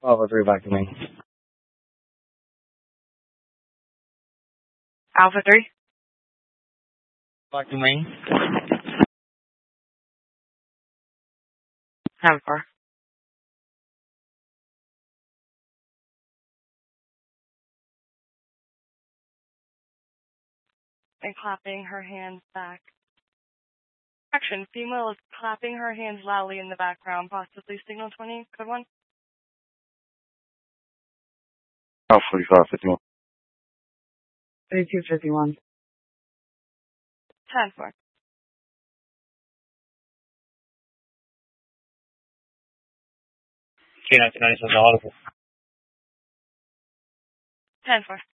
Alpha 3 back to me. Alpha 3? Back to me. 10-4. And clapping her hands back. Action. Female is clapping her hands loudly in the background, possibly signal 20. Good one. Alpha 45, 51. 3251. 10-4. K-1997 audible. 10-4.